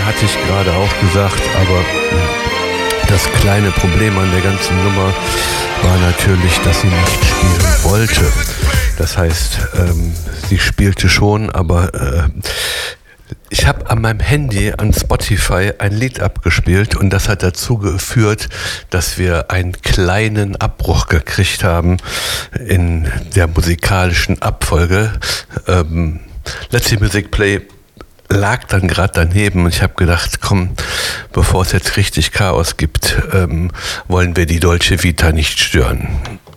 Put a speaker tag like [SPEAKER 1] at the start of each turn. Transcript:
[SPEAKER 1] hatte ich gerade auch gesagt, aber das kleine Problem an der ganzen Nummer war natürlich, dass sie nicht spielen wollte. Das heißt, sie spielte schon, aber ich habe an meinem Handy an Spotify ein Lied abgespielt und das hat dazu geführt, dass wir einen kleinen Abbruch gekriegt haben in der musikalischen Abfolge. Let's See Music Play lag dann gerade daneben und ich habe gedacht, komm, bevor es jetzt richtig Chaos gibt, wollen wir die Dolce Vita nicht stören.